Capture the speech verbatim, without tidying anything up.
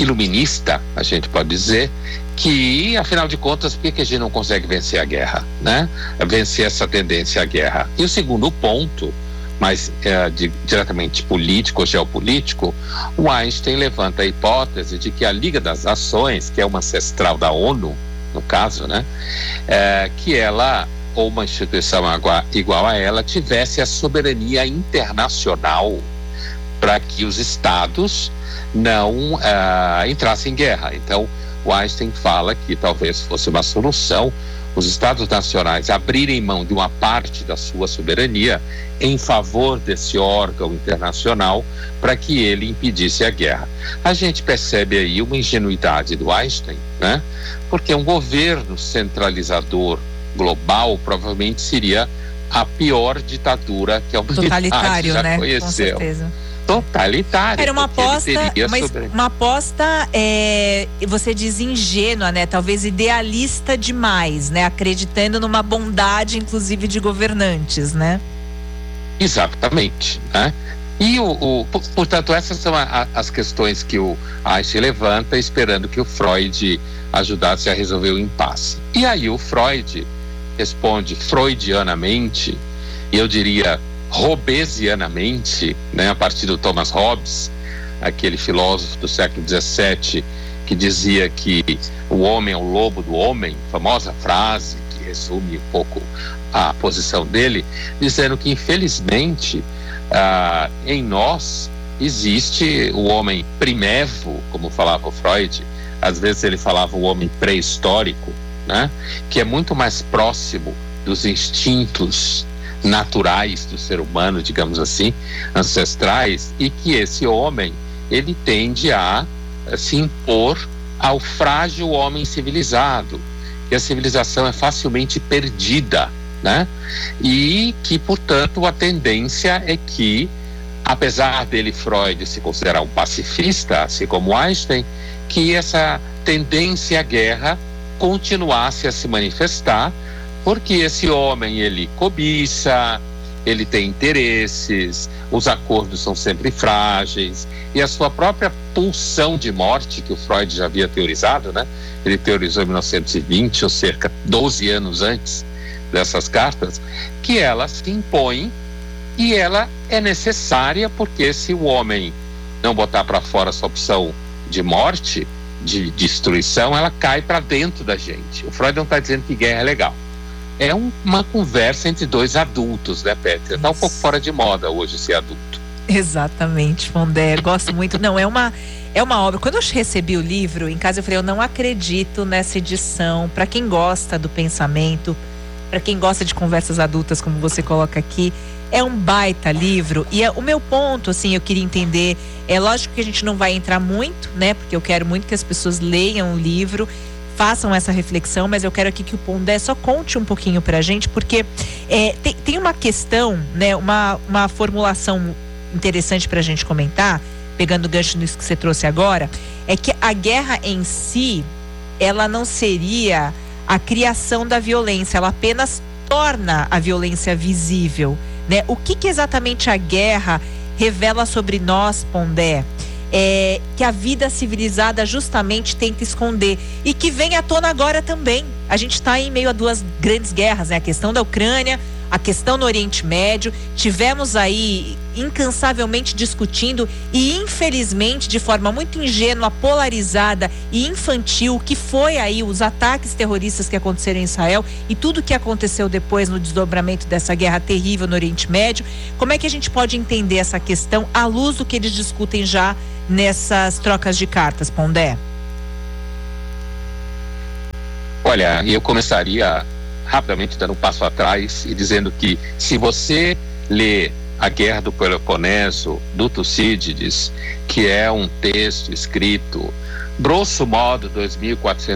iluminista, a gente pode dizer, que, afinal de contas, por que a gente não consegue vencer a guerra, né? Vencer essa tendência à guerra. E o segundo ponto, mais é, de, diretamente político ou geopolítico, o Einstein levanta a hipótese de que a Liga das Nações, que é uma ancestral da ONU, no caso, né? É, que ela, ou uma instituição igual a ela, tivesse a soberania internacional para que os estados não uh, entrassem em guerra. Então, o Einstein fala que talvez fosse uma solução os estados nacionais abrirem mão de uma parte da sua soberania em favor desse órgão internacional para que ele impedisse a guerra. A gente percebe aí uma ingenuidade do Einstein, né? Porque um governo centralizador global provavelmente seria a pior ditadura que a humanidade Totalitário, já né? conheceu. Com certeza. Totalitário. Era uma aposta, uma, sobre... uma aposta, é, você diz ingênua, né? Talvez idealista demais, né? Acreditando numa bondade, inclusive, de governantes, né? Exatamente, né? E o, o portanto, essas são a, a, as questões que o Einstein levanta, esperando que o Freud ajudasse a resolver o impasse. E aí o Freud responde freudianamente, e eu diria hobbesianamente, né, a partir do Thomas Hobbes, aquele filósofo do século dezessete que dizia que o homem é o lobo do homem, famosa frase que resume um pouco a posição dele, dizendo que infelizmente ah, em nós existe o homem primevo, como falava o Freud, às vezes ele falava o homem pré-histórico, né, que é muito mais próximo dos instintos naturais do ser humano, digamos assim, ancestrais, e que esse homem, ele tende a, a se impor ao frágil homem civilizado, que a civilização é facilmente perdida, né? E que, portanto, a tendência é que, apesar dele, Freud, se considerar um pacifista, assim como Einstein, que essa tendência à guerra continuasse a se manifestar, porque esse homem, ele cobiça, ele tem interesses, os acordos são sempre frágeis, e a sua própria pulsão de morte, que o Freud já havia teorizado, né? Ele teorizou em mil novecentos e vinte, ou cerca de doze anos antes dessas cartas, que ela se impõe e ela é necessária, porque se o homem não botar para fora essa opção de morte, de destruição, ela cai para dentro da gente. O Freud não está dizendo que guerra é legal. É um, uma conversa entre dois adultos, né, Pétria? Está um pouco fora de moda hoje ser adulto. Exatamente, Pondé. Gosto muito. Não, é uma, é uma obra. Quando eu recebi o livro em casa, eu falei, eu não acredito nessa edição. Para quem gosta do pensamento, para quem gosta de conversas adultas, como você coloca aqui, é um baita livro. E é, o meu ponto, assim, eu queria entender, é lógico que a gente não vai entrar muito, né? Porque eu quero muito que as pessoas leiam o livro, façam essa reflexão, mas eu quero aqui que o Pondé só conte um pouquinho pra gente, porque é, tem, tem uma questão, né, uma, uma formulação interessante pra gente comentar, pegando o gancho nisso que você trouxe agora, é que a guerra em si, ela não seria a criação da violência, ela apenas torna a violência visível, né? O que que exatamente a guerra revela sobre nós, Pondé? É, que a vida civilizada justamente tenta esconder e que vem à tona agora também. A gente está em meio a duas grandes guerras, né? A questão da Ucrânia, a questão no Oriente Médio. Tivemos aí incansavelmente discutindo e infelizmente de forma muito ingênua, polarizada e infantil, que foi aí os ataques terroristas que aconteceram em Israel e tudo que aconteceu depois no desdobramento dessa guerra terrível no Oriente Médio. Como é que a gente pode entender essa questão à luz do que eles discutem já nessas trocas de cartas, Pondé? Olha, eu começaria rapidamente dando um passo atrás e dizendo que se você lê A Guerra do Peloponeso, do Tucídides, que é um texto escrito, grosso modo, dois mil e quatrocentos